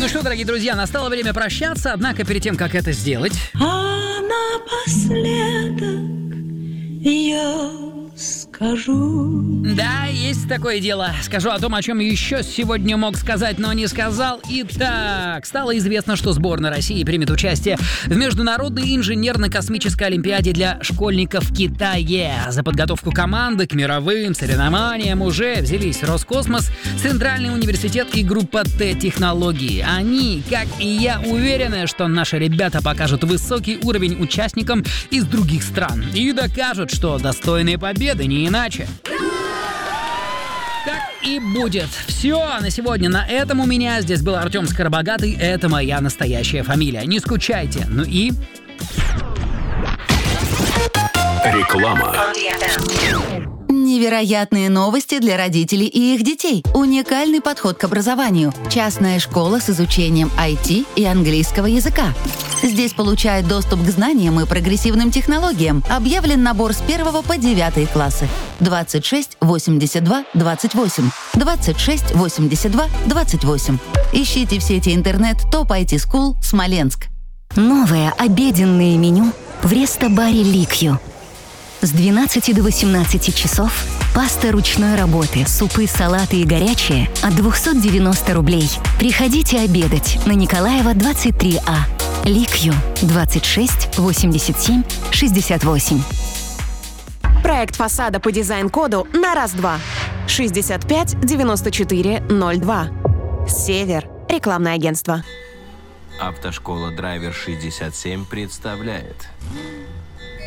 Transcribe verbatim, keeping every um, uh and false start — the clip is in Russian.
Ну что, дорогие друзья, настало время прощаться, однако перед тем, как это сделать... А напоследок я скажу... Да, есть такое дело. Скажу о том, о чем еще сегодня мог сказать, но не сказал. Итак, стало известно, что сборная России примет участие в Международной инженерно-космической олимпиаде для школьников в Китае. За подготовку команды к мировым соревнованиям уже взялись Роскосмос, Центральный университет и группа Т-технологии. Они, как и я, уверены, что наши ребята покажут высокий уровень участникам из других стран и докажут, что достойные победы, не иначе. Так и будет. Все на сегодня. На этом у меня. Здесь был Артем Скоробогатый. Это моя настоящая фамилия. Не скучайте. Ну и... Реклама. Невероятные новости для родителей и их детей. Уникальный подход к образованию. Частная школа с изучением ай ти и английского языка. Здесь получают доступ к знаниям и прогрессивным технологиям. Объявлен набор с первого по девятый классы. двадцать шесть восемьдесят два двадцать восемь. двадцать шесть восемьдесят два двадцать восемь. Ищите в сети интернет топ ай ти School Смоленск. Новое обеденное меню в рестобаре «Ликью». С двенадцати до восемнадцати часов паста ручной работы, супы, салаты и горячие от двести девяносто рублей. Приходите обедать на Николаева, двадцать три А. Ликью, двадцать шесть восемьдесят семь шестьдесят восемь. Проект фасада по дизайн-коду на раз-два. шестьдесят пять девяносто четыре ноль два. Север. Рекламное агентство. Автошкола Драйвер шестьдесят семь представляет